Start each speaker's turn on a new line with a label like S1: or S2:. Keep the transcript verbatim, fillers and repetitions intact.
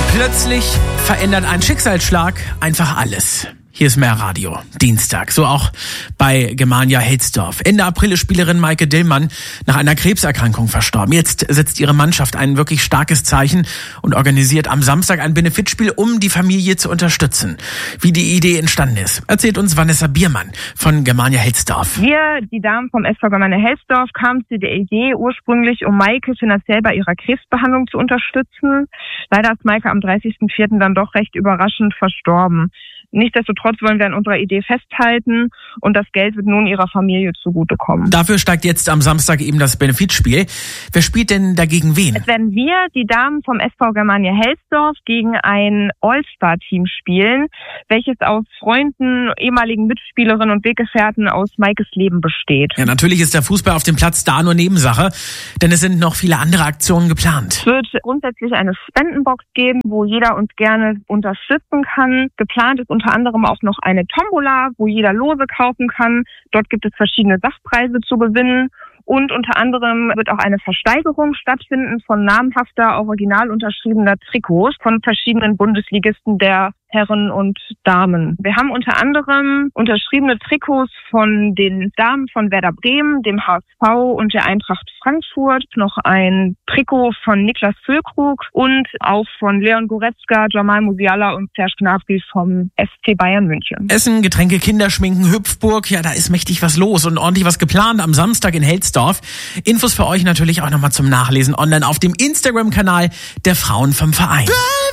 S1: Plötzlich verändert ein Schicksalsschlag einfach alles. Hier ist mehr Radio. Dienstag. So auch bei Germania Helsdorf. Ende April ist Spielerin Maike Dillmann nach einer Krebserkrankung verstorben. Jetzt setzt ihre Mannschaft ein wirklich starkes Zeichen und organisiert am Samstag ein Benefizspiel, um die Familie zu unterstützen. Wie die Idee entstanden ist, erzählt uns Vanessa Biermann von Germania Helsdorf.
S2: Wir, die Damen vom S V Germania Helsdorf, kamen zu der Idee ursprünglich, um Maike finanziell bei ihrer Krebsbehandlung zu unterstützen. Leider ist Maike am dreißigsten vierten dann doch recht überraschend verstorben. Nichtsdestotrotz wollen wir an unserer Idee festhalten und das Geld wird nun ihrer Familie zugutekommen.
S1: Dafür steigt jetzt am Samstag eben das Benefizspiel. Wer spielt denn dagegen wen?
S2: Es werden wir, die Damen vom S V Germania Helsdorf, gegen ein All-Star-Team spielen, welches aus Freunden, ehemaligen Mitspielerinnen und Weggefährten aus Maikes Leben besteht.
S1: Ja, natürlich ist der Fußball auf dem Platz da nur Nebensache, denn es sind noch viele andere Aktionen geplant.
S2: Es wird grundsätzlich eine Spendenbox geben, wo jeder uns gerne unterstützen kann. Geplant ist unter anderem auch noch eine Tombola, wo jeder Lose kaufen kann. Dort gibt es verschiedene Sachpreise zu gewinnen. Und unter anderem wird auch eine Versteigerung stattfinden von namhafter, original unterschriebener Trikots von verschiedenen Bundesligisten der Herren und Damen. Wir haben unter anderem unterschriebene Trikots von den Damen von Werder Bremen, dem H S V und der Eintracht Frankfurt, noch ein Trikot von Niklas Füllkrug und auch von Leon Goretzka, Jamal Musiala und Serge Gnabry vom F C Bayern München.
S1: Essen, Getränke, Kinderschminken, Hüpfburg, ja, da ist mächtig was los und ordentlich was geplant am Samstag in Helsdorf. Infos für euch natürlich auch nochmal zum Nachlesen online auf dem Instagram-Kanal der Frauen vom Verein.